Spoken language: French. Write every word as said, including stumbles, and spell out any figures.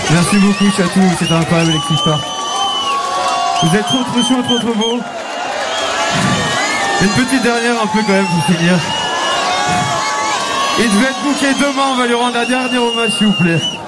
Merci beaucoup Chatou, c'était incroyable Electric Park. Vous êtes trop trop chaud, trop trop beau. Une petite dernière un peu quand même pour finir. Il devait être booké demain, on va lui rendre un dernier hommage s'il vous plaît.